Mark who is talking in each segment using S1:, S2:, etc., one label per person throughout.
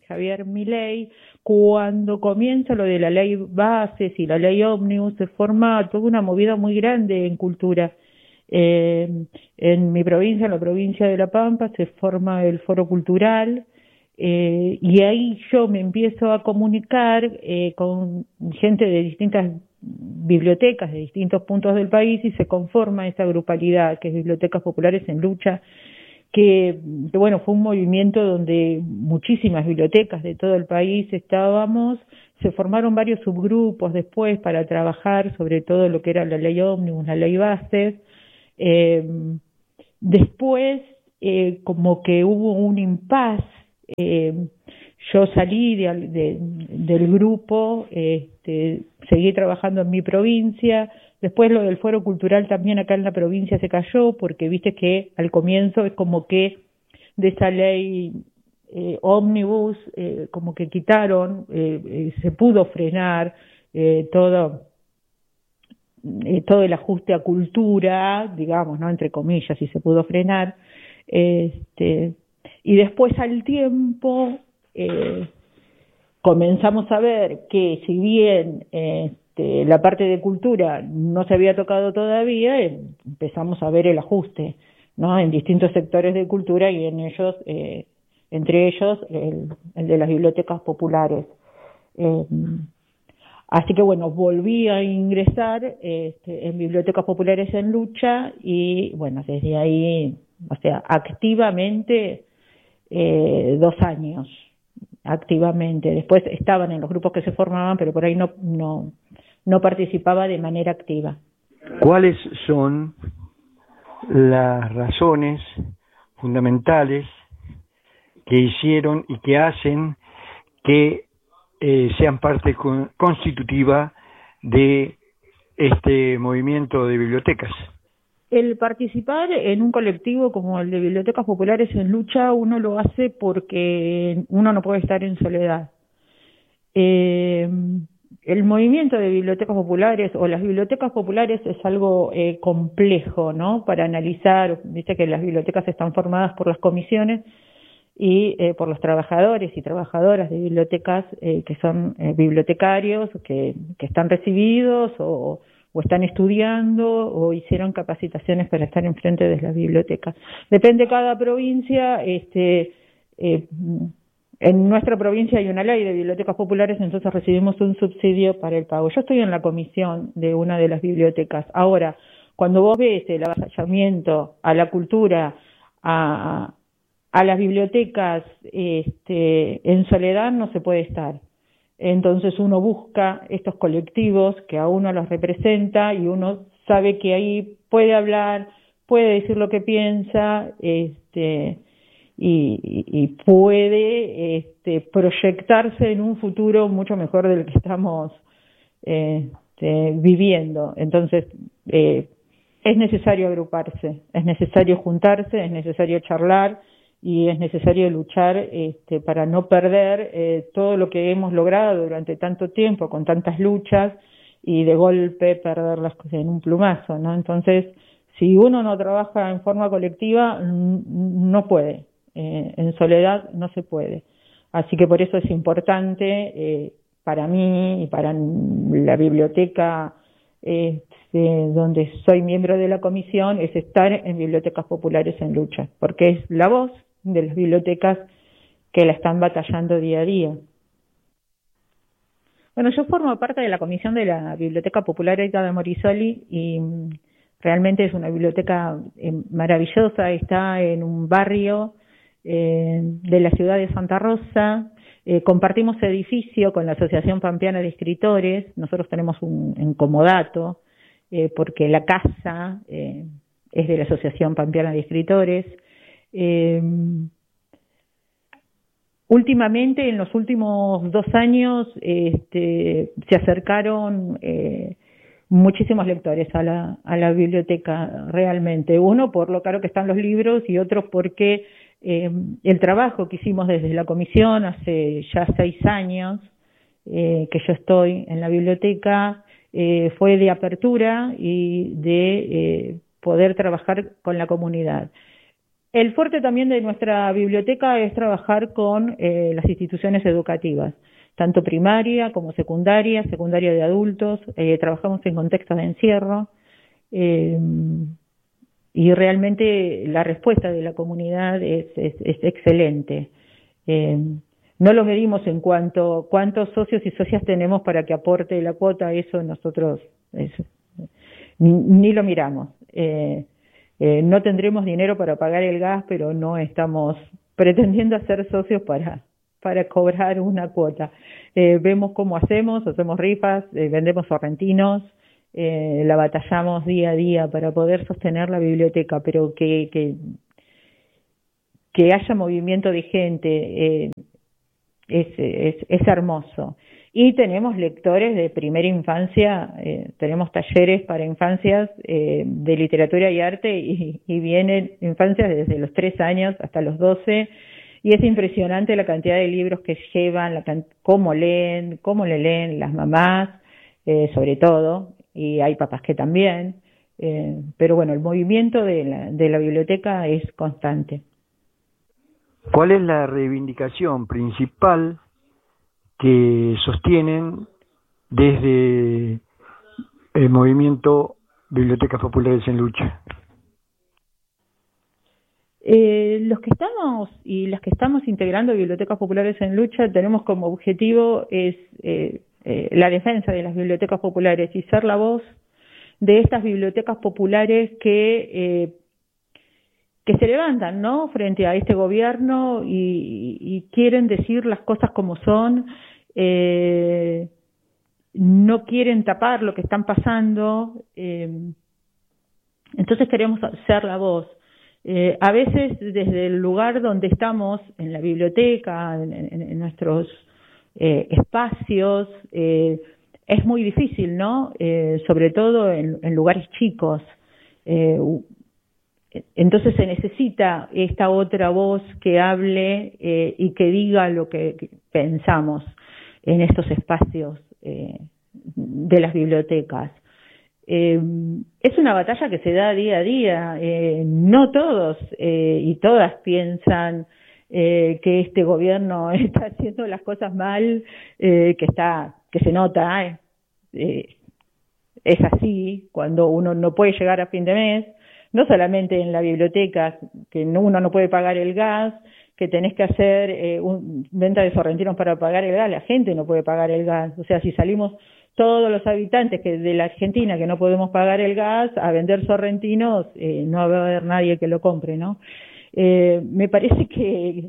S1: Javier Milei, cuando comienza lo de la ley Bases y la ley Ómnibus, se forma toda una movida muy grande en cultura. En mi provincia, en la provincia de La Pampa, se forma el Foro Cultural, y ahí yo me empiezo a comunicar con gente de distintas bibliotecas de distintos puntos del país y se conforma esa grupalidad que es Bibliotecas Populares en Lucha, que bueno, fue un movimiento donde muchísimas bibliotecas de todo el país estábamos. Se formaron varios subgrupos después para trabajar sobre todo lo que era la ley Ómnibus, la ley Bases. Después como que hubo un impasse. Yo salí del grupo, seguí trabajando en mi provincia. Después lo del Foro Cultural también acá en la provincia se cayó, porque viste que al comienzo es como que de esa ley Ómnibus, como que quitaron, se pudo frenar todo el ajuste a cultura, digamos, ¿no? Entre comillas, y se pudo frenar. Y después al tiempo comenzamos a ver que si bien la parte de cultura no se había tocado todavía, empezamos a ver el ajuste, ¿no? En distintos sectores de cultura y en ellos, entre ellos el de las bibliotecas populares. Así que bueno, volví a ingresar en Bibliotecas Populares en Lucha y bueno, desde ahí, o sea, activamente 2 años, activamente. Después estaban en los grupos que se formaban, pero por ahí no participaba de manera activa.
S2: ¿Cuáles son las razones fundamentales que hicieron y que hacen que sean parte constitutiva de este movimiento de bibliotecas?
S1: El participar en un colectivo como el de Bibliotecas Populares en Lucha, uno lo hace porque uno no puede estar en soledad. El movimiento de bibliotecas populares o las bibliotecas populares es algo complejo, ¿no? Para analizar, viste que las bibliotecas están formadas por las comisiones y por los trabajadores y trabajadoras de bibliotecas que son bibliotecarios, que están recibidos o están estudiando o hicieron capacitaciones para estar enfrente de las bibliotecas. Depende de cada provincia. En nuestra provincia hay una ley de bibliotecas populares, entonces recibimos un subsidio para el pago. Yo estoy en la comisión de una de las bibliotecas. Ahora, cuando vos ves el avasallamiento a la cultura, a las bibliotecas en soledad, no se puede estar. Entonces uno busca estos colectivos que a uno los representa y uno sabe que ahí puede hablar, puede decir lo que piensa, y puede proyectarse en un futuro mucho mejor del que estamos viviendo. Entonces es necesario agruparse, es necesario juntarse, es necesario charlar y es necesario luchar para no perder todo lo que hemos logrado durante tanto tiempo, con tantas luchas, y de golpe perder las cosas en un plumazo, ¿no? Entonces, si uno no trabaja en forma colectiva, no puede. En soledad no se puede. Así que por eso es importante para mí y para la biblioteca donde soy miembro de la comisión, es estar en Bibliotecas Populares en Lucha, porque es la voz de las bibliotecas que la están batallando día a día. Bueno, yo formo parte de la comisión de la Biblioteca Popular Edda de Morisoli y realmente es una biblioteca maravillosa. Está en un barrio de la ciudad de Santa Rosa. Compartimos edificio con la Asociación Pampeana de Escritores. Nosotros tenemos un comodato porque la casa es de la Asociación Pampeana de Escritores. Últimamente, en los últimos 2 años, se acercaron muchísimos lectores a la biblioteca, realmente. Uno por lo caro que están los libros y otro porque el trabajo que hicimos desde la comisión hace ya 6 años que yo estoy en la biblioteca fue de apertura y de poder trabajar con la comunidad. El fuerte también de nuestra biblioteca es trabajar con las instituciones educativas, tanto primaria como secundaria de adultos. Trabajamos en contextos de encierro y realmente la respuesta de la comunidad es excelente. No lo medimos en cuanto cuántos socios y socias tenemos para que aporte la cuota, eso nosotros ni lo miramos. No tendremos dinero para pagar el gas, pero no estamos pretendiendo hacer socios para cobrar una cuota. Vemos cómo hacemos rifas, vendemos sorrentinos, la batallamos día a día para poder sostener la biblioteca, pero que haya movimiento de gente es hermoso. Y tenemos lectores de primera infancia, tenemos talleres para infancias de literatura y arte y vienen infancias desde los 3 años hasta los 12 y es impresionante la cantidad de libros que llevan, cómo le leen las mamás, sobre todo, y hay papás que también, pero bueno, el movimiento de la biblioteca es constante.
S2: ¿Cuál es la reivindicación principal que sostienen desde el movimiento Bibliotecas Populares en Lucha?
S1: Los que estamos y las que estamos integrando Bibliotecas Populares en Lucha tenemos como objetivo la defensa de las bibliotecas populares y ser la voz de estas bibliotecas populares que se levantan, ¿no?, frente a este gobierno y quieren decir las cosas como son, no quieren tapar lo que están pasando, entonces queremos ser la voz. A veces desde el lugar donde estamos, en la biblioteca, en nuestros espacios, es muy difícil, ¿no?, sobre todo en lugares chicos. Entonces se necesita esta otra voz que hable y que diga lo que pensamos en estos espacios de las bibliotecas. Es una batalla que se da día a día. No todos y todas piensan que este gobierno está haciendo las cosas mal, que se nota. Es así cuando uno no puede llegar a fin de mes. No solamente en la biblioteca, que uno no puede pagar el gas, que tenés que hacer venta de sorrentinos para pagar el gas, la gente no puede pagar el gas. O sea, si salimos todos los habitantes de la Argentina que no podemos pagar el gas a vender sorrentinos, no va a haber nadie que lo compre, ¿no? Me parece que...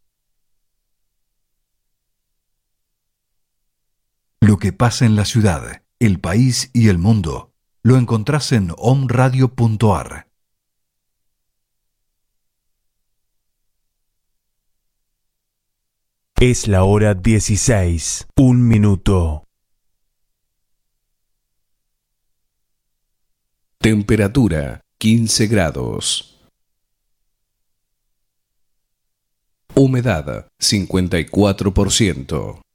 S3: Lo que pasa en la ciudad, el país y el mundo, lo encontrás en omradio.ar.
S4: Es la hora 16, 1 minuto.
S5: Temperatura 15 grados. Humedad 54%.